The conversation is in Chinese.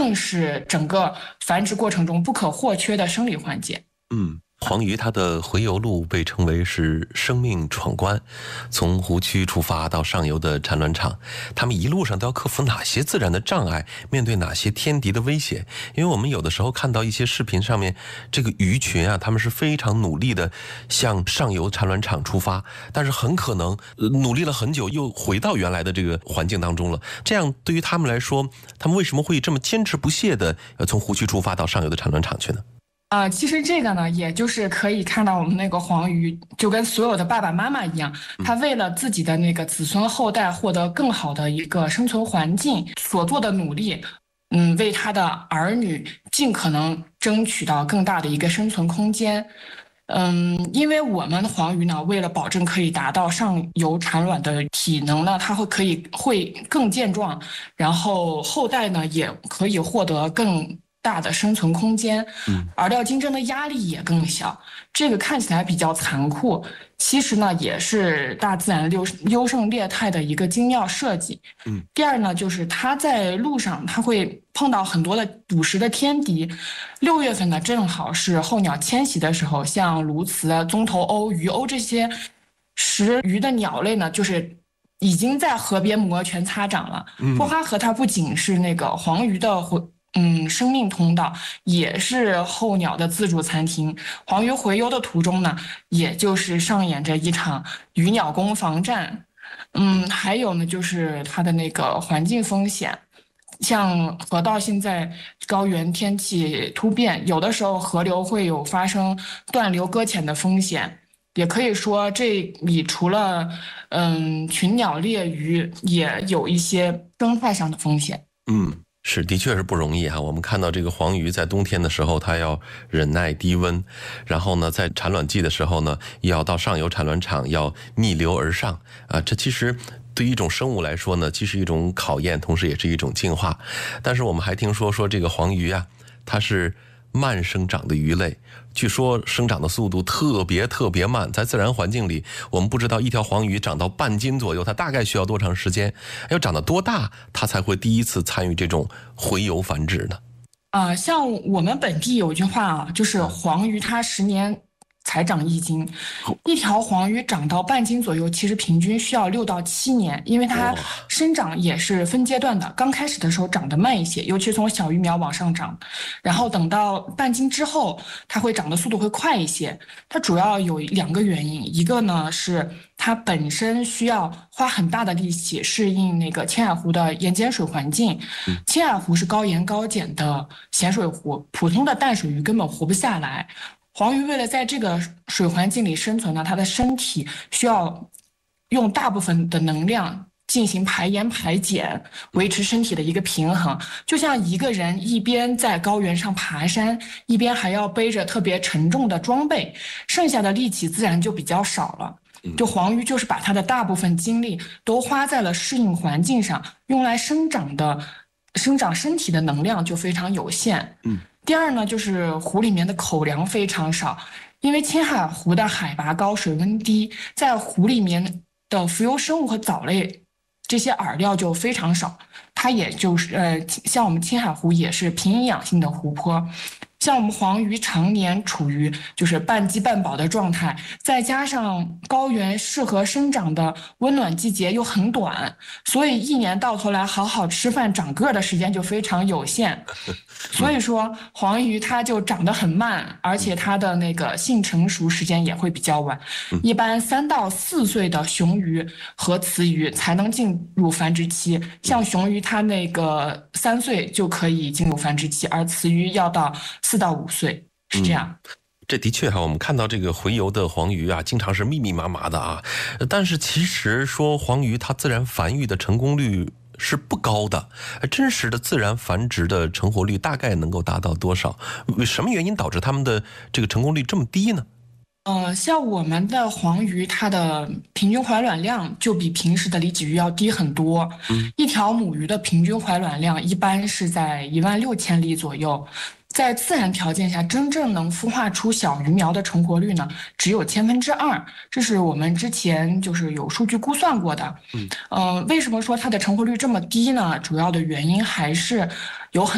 更是整个繁殖过程中不可或缺的生理环节。 黄鱼它的洄游路被称为是生命闯关，从湖区出发到上游的产卵场，他们一路上都要克服哪些自然的障碍，面对哪些天敌的威胁？因为我们有的时候看到一些视频上面，这个鱼群啊，他们是非常努力的向上游产卵场出发，但是很可能努力了很久又回到原来的这个环境当中了。这样对于他们来说，他们为什么会这么坚持不懈的从湖区出发到上游的产卵场去呢？ 其实这个呢，也就是可以看到我们那个黄鱼，就跟所有的爸爸妈妈一样，他为了自己的那个子孙后代获得更好的一个生存环境所做的努力，为他的儿女尽可能争取到更大的一个生存空间。因为我们黄鱼呢，为了保证可以达到上游产卵的体能呢，它会更健壮，然后后代呢也可以获得更大的生存空间，饵料竞争的压力也更小。这个看起来比较残酷，其实呢也是大自然优胜劣汰的一个精妙设计。第二呢，就是它在路上它会碰到很多的捕食的天敌。6月份呢，正好是候鸟迁徙的时候，像鸬鹚、棕头鸥、鱼鸥这些食鱼的鸟类呢，就是已经在河边摩拳擦掌了。波哈河它不仅是那个黄鱼的生命通道，也是候鸟的自助餐厅。黄鱼洄游的途中呢，也就是上演着一场鱼鸟攻防战。还有呢，就是它的那个环境风险，像河道现在高原天气突变，有的时候河流会有发生断流搁浅的风险。也可以说，这里除了群鸟猎鱼，也有一些生态上的风险。 是，的确是不容易哈。我们看到这个黄鱼在冬天的时候，它要忍耐低温，然后呢，在产卵季的时候呢，要到上游产卵场，要逆流而上啊。这其实对于一种生物来说呢，既是一种考验，同时也是一种进化。但是我们还听说这个黄鱼啊，它是慢生长的鱼类，据说生长的速度特别慢，在自然环境里，我们不知道一条黄鱼长到半斤左右，它大概需要多长时间，要长到多大，它才会第一次参与这种洄游繁殖呢？ 像我们本地有一句话啊，就是黄鱼它10年才长1斤，一条黄鱼长到半斤左右，其实平均需要6到7年，因为它生长也是分阶段的，刚开始的时候长得慢一些，尤其从小鱼苗往上长，然后等到半斤之后，它会长的速度会快一些。它主要有2个原因，一个呢是它本身需要花很大的力气适应那个青海湖的盐碱水环境，青海湖是高盐高碱的咸水湖，普通的淡水鱼根本活不下来。黄鱼为了在这个水环境里生存呢，它的身体需要用大部分的能量进行排盐排碱，维持身体的一个平衡。就像一个人一边在高原上爬山，一边还要背着特别沉重的装备，剩下的力气自然就比较少了。就黄鱼就是把它的大部分精力都花在了适应环境上，用来生长身体的能量就非常有限。第二呢，就是湖里面的口粮非常少，因为青海湖的海拔高，水温低，在湖里面的浮游生物和藻类这些饵料就非常少。它也就是像我们青海湖也是贫营养性的湖泊，像我们黄鱼常年处于就是半饥半饱的状态，再加上高原适合生长的温暖季节又很短，所以一年到头来好好吃饭长个的时间就非常有限。所以说黄鱼它就长得很慢，而且它的那个性成熟时间也会比较晚，一般3到4岁的雄鱼和雌鱼才能进入繁殖期，像雄鱼它那个3岁就可以进入繁殖期，而雌鱼要到4到5岁，是这样。 这的确哈，我们看到这个洄游的黄鱼啊，经常是密密麻麻的啊，但是其实说黄鱼它自然繁育的成功率是不高的，真实的自然繁殖的成活率大概能够达到多少？什么原因导致它们的这个成功率这么低呢？ 像我们的黄鱼，它的平均怀卵量就比平时的里脊鱼要低很多。一条母鱼的平均怀卵量一般是在16000粒左右。在自然条件下，真正能孵化出小鱼苗的成活率呢，只有2%，这是我们之前就是有数据估算过的。为什么说它的成活率这么低呢？主要的原因还是有很